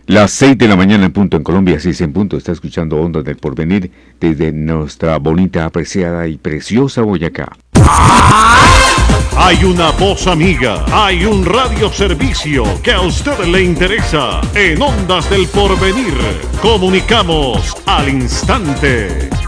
Las 6 de la mañana en punto en Colombia, 6 en punto. Está escuchando Ondas del Porvenir desde nuestra bonita, apreciada y preciosa Boyacá. Hay una voz amiga, hay un radioservicio que a usted le interesa. En Ondas del Porvenir, comunicamos al instante.